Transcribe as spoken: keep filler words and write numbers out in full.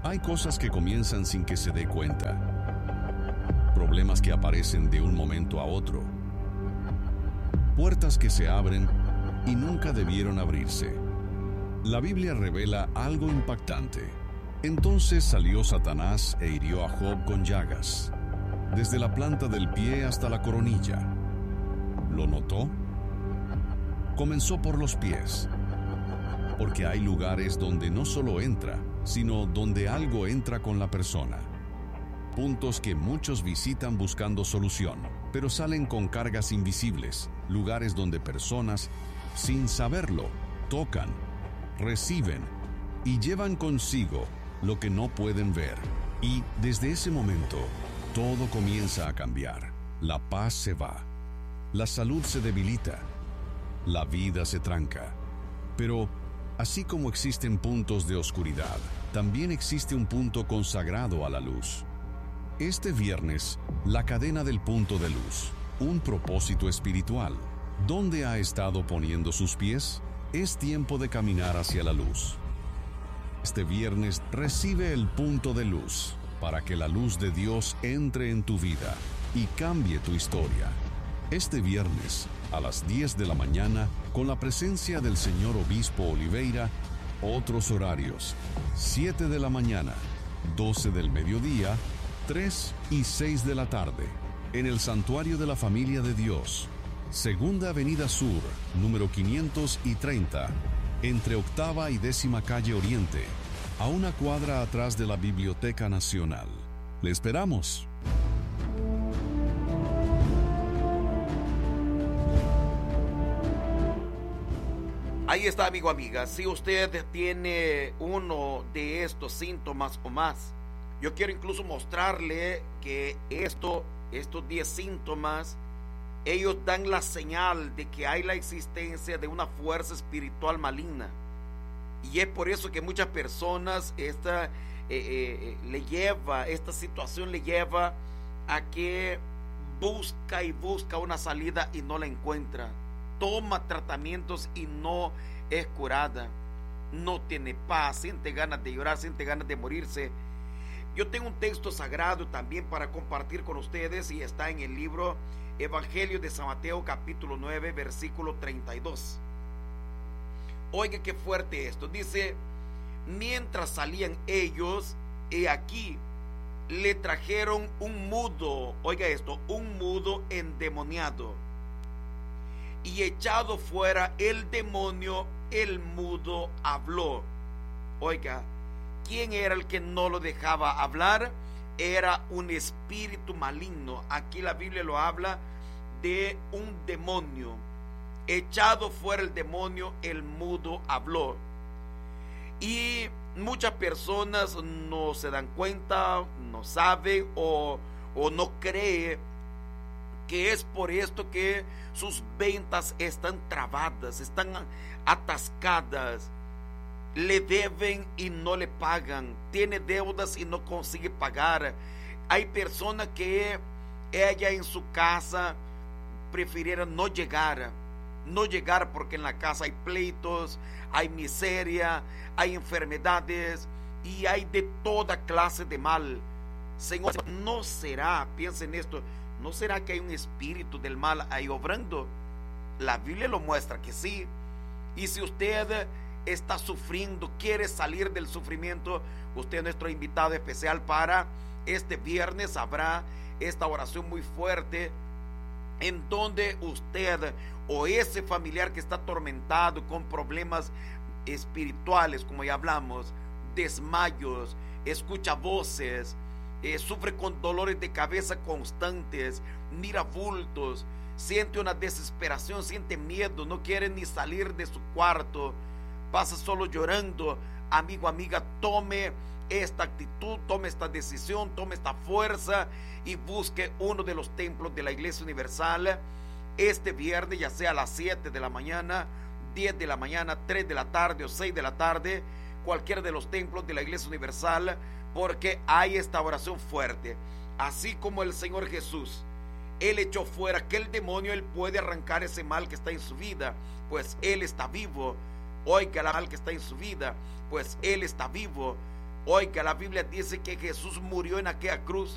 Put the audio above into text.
Hay cosas que comienzan sin que se dé cuenta. Problemas que aparecen de un momento a otro. Puertas que se abren y nunca debieron abrirse. La Biblia revela algo impactante. Entonces salió Satanás e hirió a Job con llagas, desde la planta del pie hasta la coronilla. ¿Lo notó? Comenzó por los pies, porque hay lugares donde no solo entra, sino donde algo entra con la persona. Puntos que muchos visitan buscando solución, pero salen con cargas invisibles, lugares donde personas, sin saberlo, tocan, reciben y llevan consigo lo que no pueden ver. Y desde ese momento, todo comienza a cambiar. La paz se va, la salud se debilita, la vida se tranca. Pero así como existen puntos de oscuridad, también existe un punto consagrado a la luz. Este viernes, la cadena del punto de luz, un propósito espiritual. ¿Dónde ha estado poniendo sus pies? Es tiempo de caminar hacia la luz. Este viernes recibe el punto de luz para que la luz de Dios entre en tu vida y cambie tu historia. Este viernes, a las diez de la mañana, con la presencia del señor Obispo Oliveira, otros horarios: siete de la mañana, doce del mediodía, tres y seis de la tarde, en el Santuario de la Familia de Dios, Segunda Avenida Sur, número quinientos treinta, entre Octava y Décima Calle Oriente, a una cuadra atrás de la Biblioteca Nacional. ¡Le esperamos! Ahí está, amigo, amiga. Si usted tiene uno de estos síntomas o más, yo quiero incluso mostrarle que esto, estos diez síntomas, ellos dan la señal de que hay la existencia de una fuerza espiritual maligna. Y es por eso que muchas personas esta, eh, eh, le lleva, esta situación le lleva a que busca y busca una salida y no la encuentra. Toma tratamientos y no es curada. No tiene paz, siente ganas de llorar, siente ganas de morirse. Yo tengo un texto sagrado también para compartir con ustedes y está en el libro Evangelio de San Mateo, capítulo nueve, versículo treinta y dos. Oiga qué fuerte esto. Dice: mientras salían ellos, he aquí, le trajeron un mudo, oiga esto, un mudo endemoniado. Y echado fuera el demonio, el mudo habló. Oiga, ¿quién era el que no lo dejaba hablar? Era un espíritu maligno. Aquí la Biblia lo habla de un demonio. Echado fuera el demonio, el mudo habló. Y muchas personas no se dan cuenta, no saben o, o no creen que es por esto que sus ventas están trabadas, están atascadas. Le deben y no le pagan, tiene deudas y no consigue pagar. Hay personas que ella en su casa prefirieron no llegar, no llegar porque en la casa hay pleitos, hay miseria, hay enfermedades y hay de toda clase de mal. Señor, ¿no será, piensen esto, no será que hay un espíritu del mal ahí obrando? La Biblia lo muestra que sí. Y si usted está sufriendo, quiere salir del sufrimiento, usted es nuestro invitado especial para este viernes. Habrá esta oración muy fuerte en donde usted o ese familiar que está atormentado con problemas espirituales, como ya hablamos, desmayos, escucha voces, eh, sufre con dolores de cabeza constantes, mira bultos, siente una desesperación, siente miedo, no quiere ni salir de su cuarto, pasa solo llorando. Amigo, amiga, tome esta actitud, tome esta decisión, tome esta fuerza y busque uno de los templos de la Iglesia Universal este viernes, ya sea a las siete de la mañana, diez de la mañana, tres de la tarde o seis de la tarde, cualquiera de los templos de la Iglesia Universal, porque hay esta oración fuerte. Así como el Señor Jesús, Él echó fuera aquel demonio, Él puede arrancar ese mal que está en su vida, pues Él está vivo. Oiga, el mal que está en su vida, pues Él está vivo. Oiga, la Biblia dice que Jesús murió en aquella cruz